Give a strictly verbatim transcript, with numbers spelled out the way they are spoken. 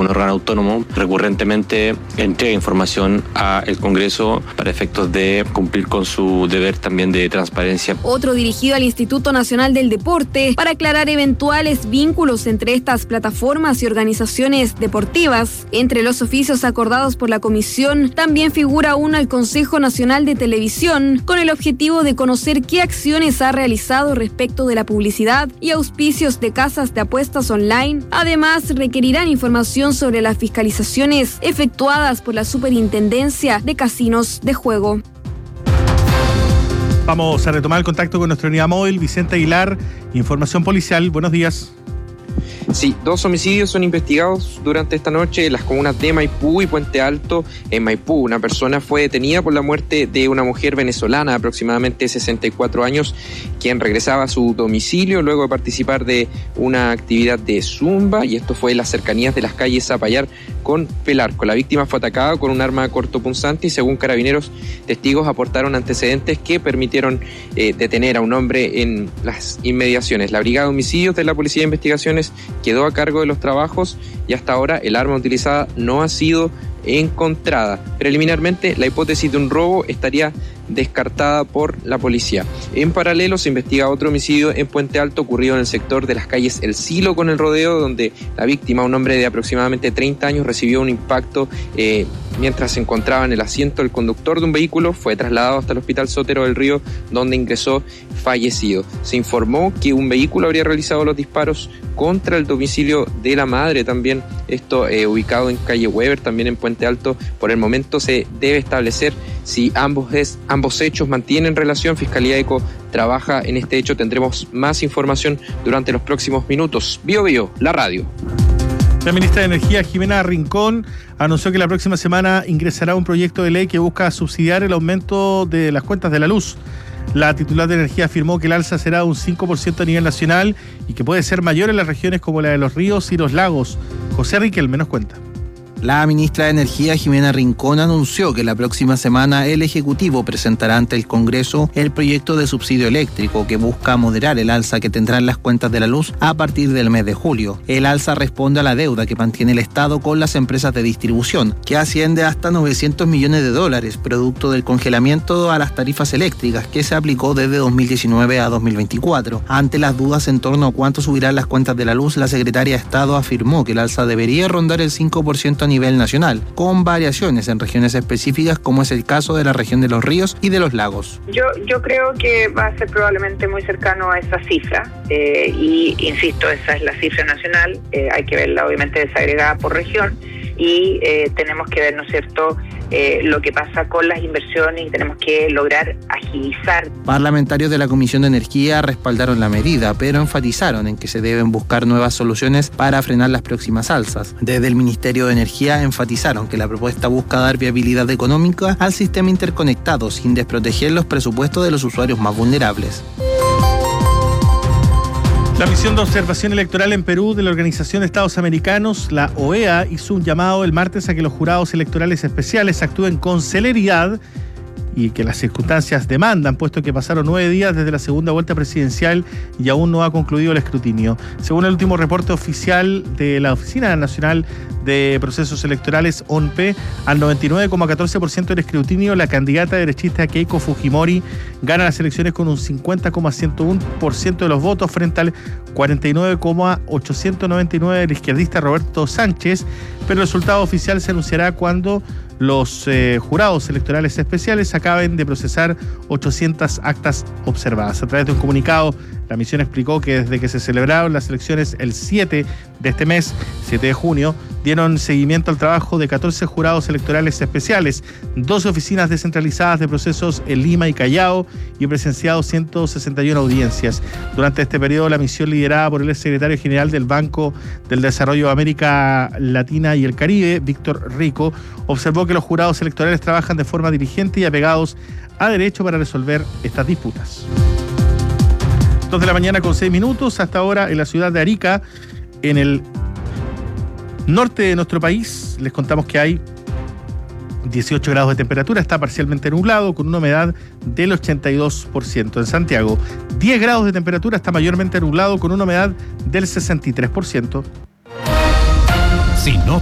un órgano autónomo, recurrentemente entrega información al Congreso para efectos de cumplir con su deber también de transparencia. Otro dirigido al Instituto Nacional del Deporte para aclarar eventuales vínculos entre estas plataformas y organizaciones deportivas. Entre los oficios acordados por la comisión también figura uno al Consejo Nacional de Televisión, con el objetivo de conocer qué acciones ha realizado respecto de la publicidad y auspicios de casas de apuestas online. Además, requerirán información sobre las fiscalizaciones efectuadas por la Superintendencia de Casinos de Juego. Vamos a retomar el contacto con nuestra unidad móvil, Vicente Aguilar, Información Policial. Buenos días. Sí, dos homicidios son investigados durante esta noche en las comunas de Maipú y Puente Alto. En Maipú, una persona fue detenida por la muerte de una mujer venezolana de aproximadamente sesenta y cuatro años, quien regresaba a su domicilio luego de participar de una actividad de zumba, y esto fue en las cercanías de las calles Zapallar con Pelarco. La víctima fue atacada con un arma cortopunzante y, según Carabineros, testigos aportaron antecedentes que permitieron eh, detener a un hombre en las inmediaciones. La Brigada de Homicidios de la Policía de Investigaciones quedó a cargo de los trabajos y hasta ahora el arma utilizada no ha sido encontrada. Preliminarmente, la hipótesis de un robo estaría descartada por la policía. En paralelo, se investiga otro homicidio en Puente Alto ocurrido en el sector de las calles El Silo con El Rodeo, donde la víctima, un hombre de aproximadamente treinta años, recibió un impacto eh, mientras se encontraba en el asiento del conductor de un vehículo. Fue trasladado hasta el Hospital Sotero del Río, donde ingresó fallecido. Se informó que un vehículo habría realizado los disparos contra el domicilio de la madre, también esto eh, ubicado en calle Weber, también en Puente Alto. Por el momento se debe establecer si ambos, es, ambos hechos mantienen relación. Fiscalía ECO trabaja en este hecho. Tendremos más información durante los próximos minutos. Bio Bio, la radio. La ministra de Energía, Jimena Rincón, anunció que la próxima semana ingresará un proyecto de ley que busca subsidiar el aumento de las cuentas de la luz. La titular de Energía afirmó que el alza será un cinco por ciento a nivel nacional y que puede ser mayor en las regiones como la de los ríos y los lagos. José Riquelme nos cuenta. La ministra de Energía, Jimena Rincón, anunció que la próxima semana el Ejecutivo presentará ante el Congreso el proyecto de subsidio eléctrico que busca moderar el alza que tendrán las cuentas de la luz a partir del mes de julio. El alza responde a la deuda que mantiene el Estado con las empresas de distribución, que asciende hasta novecientos millones de dólares, producto del congelamiento a las tarifas eléctricas que se aplicó desde dos mil diecinueve a dos mil veinticuatro. Ante las dudas en torno a cuánto subirán las cuentas de la luz, la secretaria de Estado afirmó que el alza debería rondar el cinco por ciento a nivel nacional, con variaciones en regiones específicas, como es el caso de la región de los ríos y de los lagos. Yo, yo creo que va a ser probablemente muy cercano a esa cifra eh, y, insisto, esa es la cifra nacional. Eh, hay que verla obviamente desagregada por región y eh, tenemos que ver, ¿no es cierto?, Eh, lo que pasa con las inversiones, y tenemos que lograr agilizar. Parlamentarios de la Comisión de Energía respaldaron la medida, pero enfatizaron en que se deben buscar nuevas soluciones para frenar las próximas alzas. Desde el Ministerio de Energía enfatizaron que la propuesta busca dar viabilidad económica al sistema interconectado sin desproteger los presupuestos de los usuarios más vulnerables. La misión de observación electoral en Perú de la Organización de Estados Americanos, la O E A, hizo un llamado el martes a que los jurados electorales especiales actúen con celeridad y que las circunstancias demandan, puesto que pasaron nueve días desde la segunda vuelta presidencial y aún no ha concluido el escrutinio. Según el último reporte oficial de la Oficina Nacional de Procesos Electorales, O N P, al noventa y nueve coma catorce por ciento del escrutinio, la candidata derechista Keiko Fujimori gana las elecciones con un cincuenta coma ciento uno por ciento de los votos frente al cuarenta y nueve coma ochocientos noventa y nueve del izquierdista Roberto Sánchez, pero el resultado oficial se anunciará cuando los eh, jurados electorales especiales acaben de procesar ochocientas actas observadas. A través de un comunicado, la misión explicó que desde que se celebraron las elecciones el siete de este mes, siete de junio, dieron seguimiento al trabajo de catorce jurados electorales especiales, doce oficinas descentralizadas de procesos en Lima y Callao, y presenciado ciento sesenta y una audiencias. Durante este periodo, la misión liderada por el secretario general del Banco del Desarrollo de América Latina y el Caribe, Víctor Rico, observó que los jurados electorales trabajan de forma diligente y apegados a derecho para resolver estas disputas. dos de la mañana con seis minutos. Hasta ahora en la ciudad de Arica, en el norte de nuestro país, les contamos que hay dieciocho grados de temperatura, está parcialmente nublado con una humedad del ochenta y dos por ciento. En Santiago, diez grados de temperatura, está mayormente nublado con una humedad del sesenta y tres por ciento. Si no